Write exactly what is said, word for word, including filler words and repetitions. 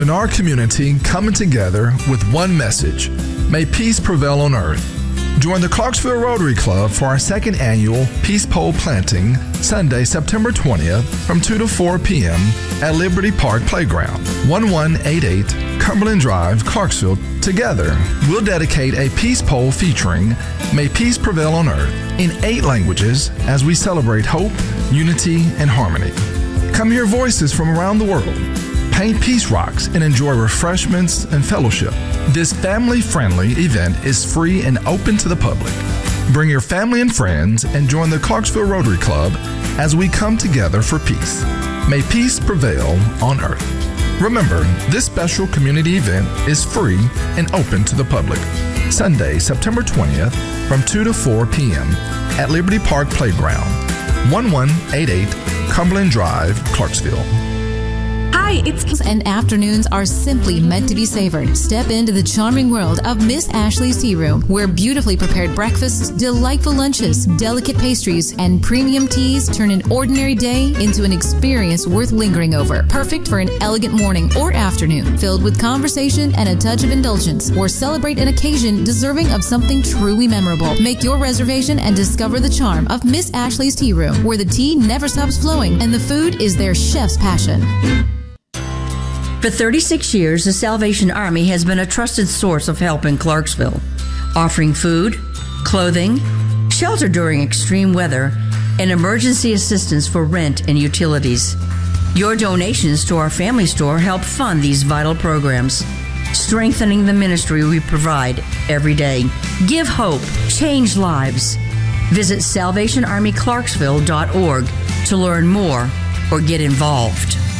In our community, coming together with one message, may peace prevail on earth. Join the Clarksville Rotary Club for our second annual Peace Pole Planting, Sunday, September twentieth, from two to four p.m. at Liberty Park Playground, eleven eighty-eight Cumberland Drive, Clarksville. Together, we'll dedicate a peace pole featuring May Peace Prevail on Earth in eight languages as we celebrate hope, unity, and harmony. Come hear voices from around the world, paint peace rocks, and enjoy refreshments and fellowship. This family-friendly event is free and open to the public. Bring your family and friends and join the Clarksville Rotary Club as we come together for peace. May peace prevail on earth. Remember, this special community event is free and open to the public. Sunday, September twentieth, from two to four p.m. at Liberty Park Playground, eleven eighty-eight Cumberland Drive, Clarksville. Hi, it's and afternoons are simply meant to be savored. Step into the charming world of Miss Ashley's Tea Room, where beautifully prepared breakfasts, delightful lunches, delicate pastries, and premium teas turn an ordinary day into an experience worth lingering over. Perfect for an elegant morning or afternoon, filled with conversation and a touch of indulgence, or celebrate an occasion deserving of something truly memorable. Make your reservation and discover the charm of Miss Ashley's Tea Room, where the tea never stops flowing and the food is their chef's passion. For thirty-six years, the Salvation Army has been a trusted source of help in Clarksville, offering food, clothing, shelter during extreme weather, and emergency assistance for rent and utilities. Your donations to our family store help fund these vital programs, strengthening the ministry we provide every day. Give hope, change lives. Visit salvation army clarksville dot org to learn more or get involved.